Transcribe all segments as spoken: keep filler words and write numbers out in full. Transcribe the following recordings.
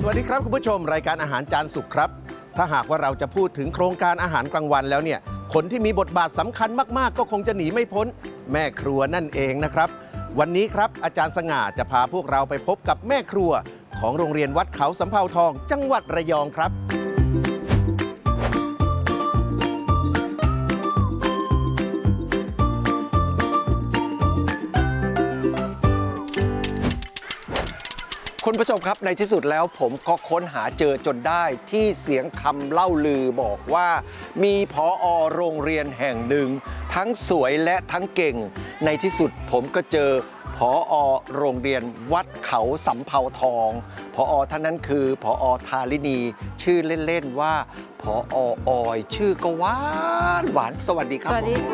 สวัสดีครับคุณผู้ชมรายการอาหารจานสุขครับถ้าหากว่าเราจะพูดถึงโครงการอาหารกลางวันแล้วเนี่ยคนที่มีบทบาทสำคัญมากๆก็คงจะหนีไม่พ้นแม่ครัวนั่นเองนะครับวันนี้ครับอาจารย์สง่าจะพาพวกเราไปพบกับแม่ครัวของโรงเรียนวัดเขาสำเภาทองจังหวัดระยองครับคุณผู้ชมครับในที่สุดแล้วผมก็ค้นหาเจอจนได้ที่เสียงคำเล่าลือบอกว่ามีผอ.โรงเรียนแห่งหนึ่งทั้งสวยและทั้งเก่งในที่สุดผมก็เจอผอ.โรงเรียนวัดเขาสำเภาทองผอ.ท่านนั้นคือผอ.ธาริณีชื่อเล่นๆว่าผอ.ออยชื่อก็หวานหวานสวัสดีครับสวัสดี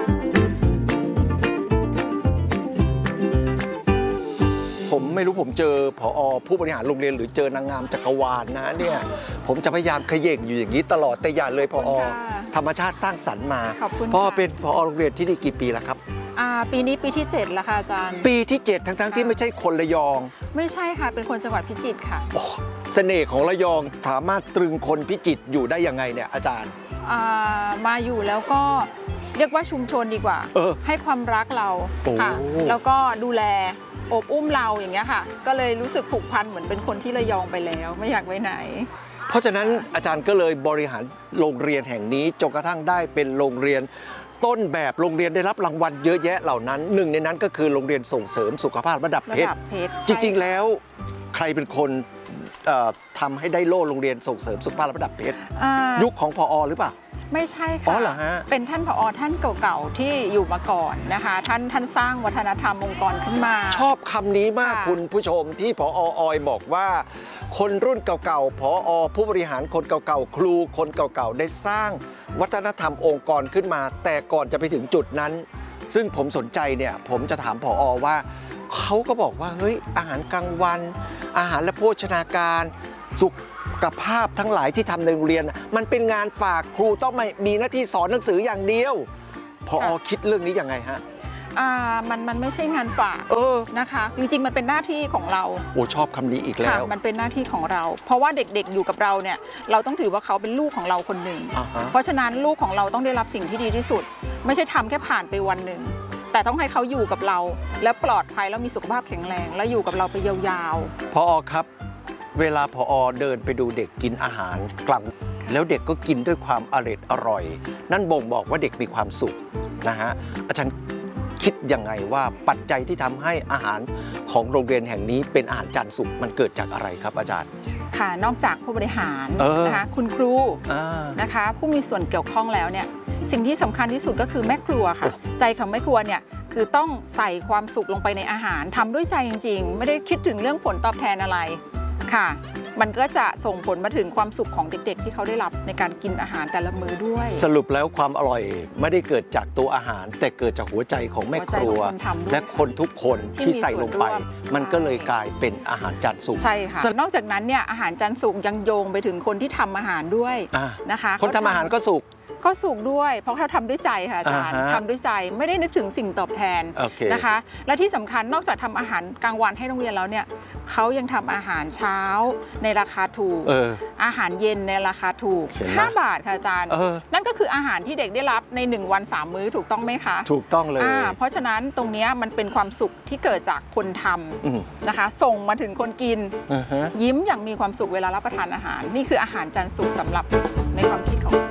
ผมไม่รู้ผมเจอผอ.ผู้บริหารโรงเรียนหรือเจอนางงามจักรวาลนะเนี่ยผมจะพยายามเขย่งอยู่อย่างนี้ตลอดแต่อย่าเลยผอ.ธรรมชาติสร้างสรรค์มาพ่อเป็นผอ.โรงเรียนที่นี่กี่ปีแล้วครับปีนี้ปีที่เจ็ดแล้วค่ะอาจารย์ปีที่เจ็ดทั้งๆที่ไม่ใช่คนระยองไม่ใช่ค่ะเป็นคนจังหวัดพิจิตรค่ะโอ้เสน่ห์ของระยองสามารถตรึงคนพิจิตรอยู่ได้ยังไงเนี่ยอาจารย์มาอยู่แล้วก็เรียกว่าชุมชนดีกว่าให้ความรักเราค่ะแล้วก็ดูแลอบอุ้มเราอย่างเงี้ยค่ะก็เลยรู้สึกผูกพันเหมือนเป็นคนที่ระยองไปแล้วไม่อยากไปไหนเพราะฉะนั้นอาจารย์ก็เลยบริหารโรงเรียนแห่งนี้จนกระทั่งได้เป็นโรงเรียนต้นแบบโรงเรียนได้รับรางวัลเยอะแยะเหล่านั้นหนึ่งในนั้นก็คือโรงเรียนส่งเสริมสุขภาพระดับเพชรจริงๆแล้วใครเป็นคนทำให้ได้โล่โรงเรียนส่งเสริมสุขภาพระดับเพชรยุคของผอ.หรือเปล่าไม่ใช่ค่ะอ๋อเหรอฮะเป็นท่านผอ.ท่านเก่าๆที่อยู่มาก่อนนะคะท่านท่านสร้างวัฒนธรรมองค์กรขึ้นมาชอบคำนี้มากคุณผู้ชมที่ผอ.ออยบอกว่าคนรุ่นเก่าๆผอ.ผู้บริหารคนเก่าๆครูคนเก่าๆได้สร้างวัฒนธรรมองค์กรขึ้นมาแต่ก่อนจะไปถึงจุดนั้นซึ่งผมสนใจเนี่ยผมจะถามผอ.ว่าเขาก็บอกว่าเฮ้ยอาหารกลางวันอาหารและโภชนาการสุขภาพทั้งหลายที่ทำในโรงเรียนมันเป็นงานฝากครูต้องไม่มีหน้าที่สอนหนังสืออย่างเดียวผอ.คิดเรื่องนี้ยังไงฮะมันมันไม่ใช่งานฝากนะคะจริงๆมันเป็นหน้าที่ของเราโอ้ชอบคำนี้อีกแล้วมันเป็นหน้าที่ของเราเพราะว่าเด็กๆอยู่กับเราเนี่ยเราต้องถือว่าเขาเป็นลูกของเราคนหนึ่งเพราะฉะนั้นลูกของเราต้องได้รับสิ่งที่ดีที่สุดไม่ใช่ทำแค่ผ่านไปวันหนึ่งแต่ต้องให้เขาอยู่กับเราและปลอดภัยแล้วมีสุขภาพแข็งแรงและอยู่กับเราไปยาวๆผอ.ครับเวลาผอ.เดินไปดูเด็กกินอาหารกลางแล้วเด็กก็กินด้วยความอร่อยอร่อยนั่นบ่งบอกว่าเด็กมีความสุขนะฮะอาจารย์คิดยังไงว่าปัจจัยที่ทำให้อาหารของโรงเรียนแห่งนี้เป็นอาหารจานสุขมันเกิดจากอะไรครับอาจารย์ค่ะนอกจากผู้บริหารนะคะคุณครูนะคะผู้มีส่วนเกี่ยวข้องแล้วเนี่ยสิ่งที่สำคัญที่สุดก็คือแม่ครัวค่ะใจของแม่ครัวเนี่ยคือต้องใส่ความสุขลงไปในอาหารทำด้วยใจจริงๆไม่ได้คิดถึงเรื่องผลตอบแทนอะไรค่ะมันก็จะส่งผลมาถึงความสุขของเด็กๆที่เขาได้รับในการกินอาหารแต่ละมื้อด้วยสรุปแล้วความอร่อยไม่ได้เกิดจากตัวอาหารแต่เกิดจากหัวใจของแม่ครัวและคนทุกคนที่ใส่ลงไปมันก็เลยกลายเป็นอาหารจานสุกใช่ค่ะนอกจากนั้นเนี่ยอาหารจานสุกยังโยงไปถึงคนที่ทำอาหารด้วยนะคะคนทำอาหารก็สุกก็สุกด้วยเพราะเขาทำด้วยใจค่ะอาจารย์ทำด้วยใจไม่ได้นึกถึงสิ่งตอบแทนนะคะและที่สำคัญนอกจากทำอาหารกลางวันให้โรงเรียนแล้วเนี่ยเขายังทำอาหารเช้าในราคาถูกอาหารเย็นในราคาถูกห้าบาทค่ะอาจารย์นั่นก็คืออาหารที่เด็กได้รับในหนึ่งวันสามมื้อถูกต้องไหมคะถูกต้องเลยเพราะฉะนั้นตรงนี้มันเป็นความสุขที่เกิดจากคนทำนะคะส่งมาถึงคนกินยิ้มอย่างมีความสุขเวลารับประทานอาหารนี่คืออาหารจานสุกสำหรับในความคิดของ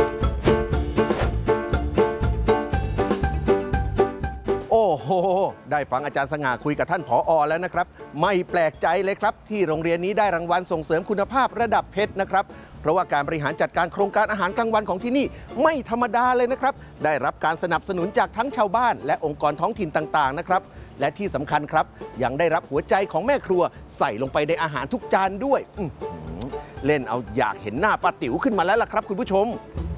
โอ้โหได้ฟังอาจารย์สง่าคุยกับท่านผอ.แล้วนะครับไม่แปลกใจเลยครับที่โรงเรียนนี้ได้รางวัลส่งเสริมคุณภาพระดับเพชรนะครับเพราะว่าการบริหารจัดการโครงการอาหารกลางวันของที่นี่ไม่ธรรมดาเลยนะครับได้รับการสนับสนุนจากทั้งชาวบ้านและองค์กรท้องถิ่นต่างๆนะครับและที่สำคัญครับยังได้รับหัวใจของแม่ครัวใส่ลงไปในอาหารทุกจานด้วยเล่นเอาอยากเห็นหน้าป้าติ๋วขึ้นมาแล้วล่ะครับคุณผู้ชม